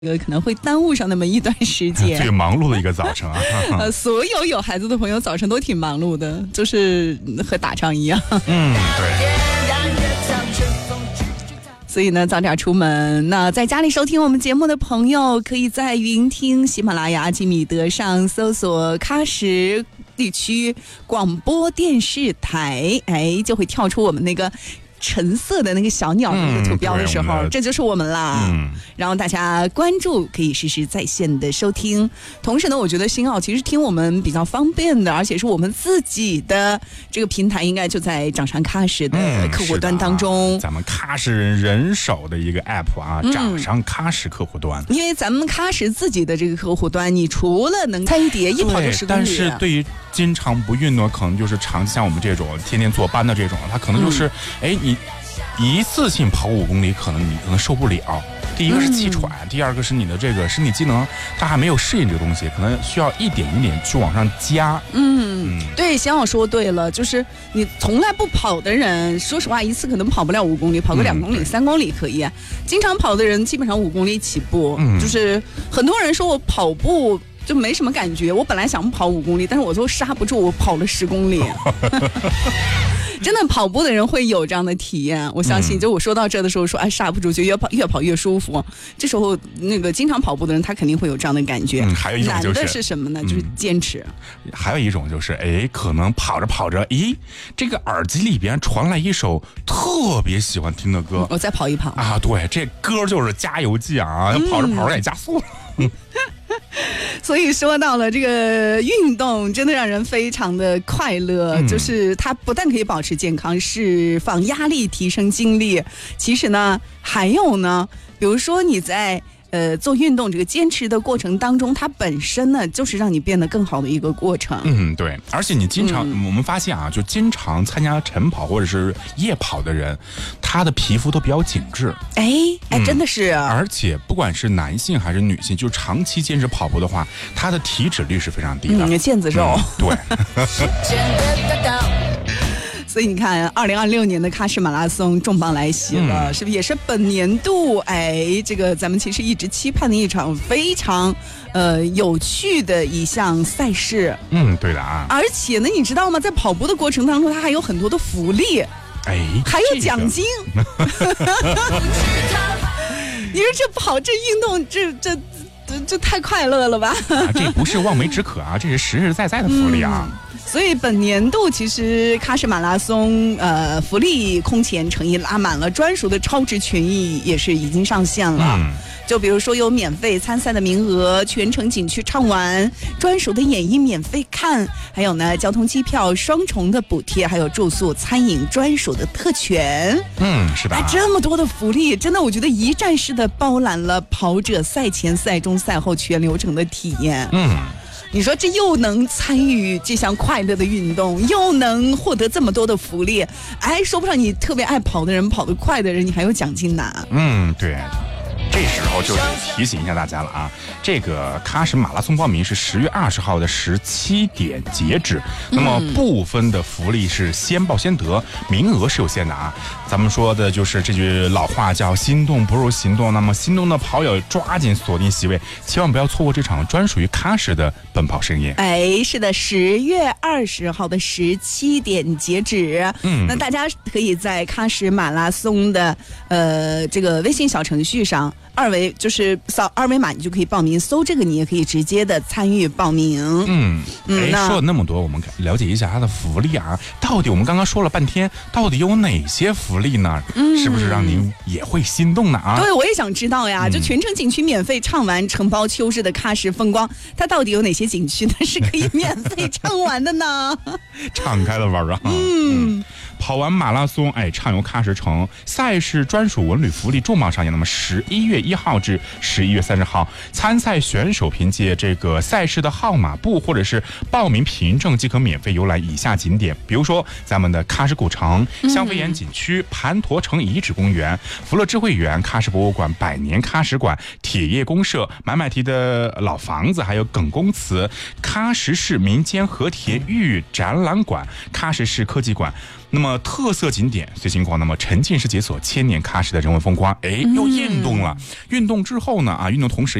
可能会耽误上那么一段时间。 最忙碌的一个早晨啊！ 所有孩子的朋友早晨都挺忙碌的，就是和打仗一样。 对。 所以呢，早点出门。那在家里收听我们节目的朋友，可以在云听、喜马拉雅、吉米德上搜索喀什地区广播电视台，就会跳出我们那个橙色的那个小鸟的那个图标的时候，这就是我们啦。然后大家关注，可以实时在线的收听。同时呢，我觉得新奥其实听我们比较方便的，而且是我们自己的这个平台，应该就在掌上喀什的客户端当中。 咱们喀什人手的一个 app 啊，掌上喀什客户端。 因为咱们喀什自己的这个客户端，你除了能参与叠一跑就10公里， 但是对于经常不运动，可能就是长期像我们这种天天坐班的这种，他可能就是你一次性跑5公里，你可能受不了。第一个是气喘，第二个是你的这个身体机能它还没有适应这个东西，可能需要一点一点去往上加。 对，想我说对了，就是你从来不跑的人，说实话一次可能跑不了5公里，跑个2公里、3公里可以。经常跑的人基本上5公里起步。就是很多人说我跑步就没什么感觉，我本来想跑5公里，但是我就刹不住，我跑了10公里。真的跑步的人会有这样的体验，我相信。就我说到这的时候说，刹不住，就越跑越舒服。这时候那个经常跑步的人，他肯定会有这样的感觉。 还有一种就是难的是什么呢？就是坚持。 还有一种就是可能跑着跑着，这个耳机里边传来一首特别喜欢听的歌， 我再跑一跑啊！对，这歌就是加油剂啊，跑着跑着也加速了。 所以说到了这个运动，真的让人非常的快乐。就是它不但可以保持健康，释放压力，提升精力。其实呢，还有呢，比如说你在做运动这个坚持的过程当中，它本身呢就是让你变得更好的一个过程。 对，而且你经常，我们发现啊，就经常参加晨跑或者是夜跑的人，他的皮肤都比较紧致。 真的是。 而且不管是男性还是女性，就长期坚持跑步的话，他的体脂率是非常低的。 腱子肉。对。所以你看，2026年的喀什马拉松重磅来袭了，是不是也是本年度这个咱们其实一直期盼的一场非常有趣的一项赛事。 对的啊。 而且呢，你知道吗？在跑步的过程当中，它还有很多的福利，还有奖金。你说这运动这太快乐了吧？ 这不是望梅止渴啊，这是实实在在的福利啊。 所以本年度其实喀什马拉松福利空前诚意拉满了，专属的超值权益也是已经上线了。就比如说有免费参赛的名额，全程景区畅玩，专属的演艺免费看，还有呢交通机票双重的补贴，还有住宿餐饮专属的特权。 是的。 这么多的福利，真的我觉得一站式的包揽了跑者赛前、赛中、赛后全流程的体验。你说这又能参与这项快乐的运动，又能获得这么多的福利，说不上你特别爱跑的人，跑得快的人，你还有奖金拿。 对。这时候就得提醒一下大家了啊，这个喀什马拉松报名是10月20号的17点截止。那么部分的福利是先报先得，名额是有限的啊。咱们说的就是这句老话叫心动不如行动，那么心动的跑友抓紧锁定席位，千万不要错过这场专属于喀什的奔跑盛宴。 是的，10月20号的17点截止。那大家可以在喀什马拉松的这个微信小程序上就是扫二维码，你就可以报名，搜这个你也可以直接的参与报名。 说了那么多，我们了解一下它的福利啊，到底我们刚刚说了半天，到底有哪些福利呢？是不是让您也会心动呢啊？ 对，我也想知道呀。就全程景区免费畅玩，承包秋日的喀什风光，它到底有哪些景区呢是可以免费畅玩的呢？ 敞开了玩啊！跑完马拉松，畅游喀什城，赛事专属文旅福利重磅上演。那么11月1号至11月30号，参赛选手凭借这个赛事的号码布或者是报名凭证即可免费游览以下景点，比如说咱们的喀什古城、香飞岩景区、盘陀城遗址公园、福乐智慧园、喀什博物馆、百年喀什馆、铁业公社、买买提的老房子，还有耿公祠、喀什市民间和田玉展览馆、喀什市科技馆、 那么特色景点随心逛，那么沉浸式解锁千年喀什的人文风光，又运动了。运动之后呢，运动同时